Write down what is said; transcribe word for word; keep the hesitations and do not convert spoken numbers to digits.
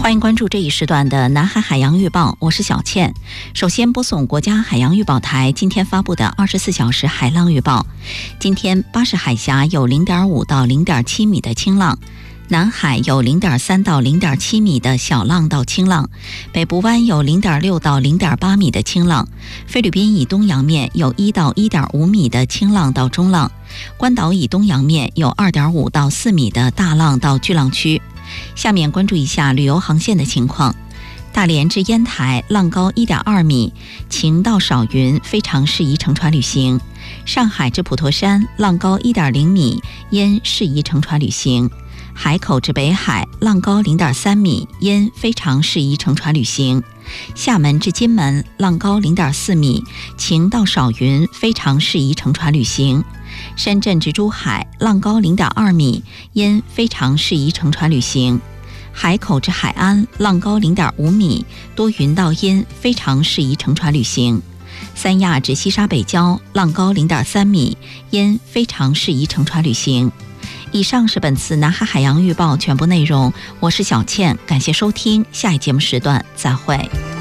欢迎关注这一时段的南海海洋预报，我是小倩。首先播送国家海洋预报台今天发布的二十四小时海浪预报。今天巴士海峡有 零点五到零点七米的轻浪，南海有 零点三到零点七米的小浪到轻浪，北部湾有 零点六到零点八米的轻浪，菲律宾以东洋面有一到一点五米的轻浪到中浪，关岛以东洋面有 二点五到四米的大浪到巨浪区。下面关注一下旅游航线的情况。大连至烟台浪高 一点二米，晴到少云，非常适宜乘船旅行。上海至普陀山浪高 一点零米，烟适宜乘船旅行。海口至北海浪高 零点三米，烟非常适宜乘船旅行。厦门至金门浪高 零点四米，晴到少云，非常适宜乘船旅行。深圳至珠海浪高 零点二米，烟非常适宜乘船旅行。海口至海安浪高 零点五米，多云到阴，非常适宜乘船旅行。三亚至西沙北礁浪高 零点三米，烟非常适宜乘船旅行。以上是本次南海海洋预报全部内容，我是小倩，感谢收听，下一节目时段再会。